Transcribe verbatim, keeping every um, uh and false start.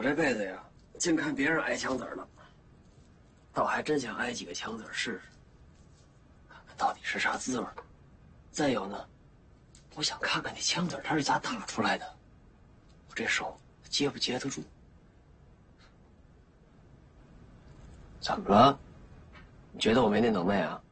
这辈子呀，净看别人挨枪子了，倒还真想挨几个枪子试试，看看到底是啥滋味。再有呢，我想看看那枪子它是咋打出来的，我这手接不接得住？怎么了？你觉得我没那能耐啊？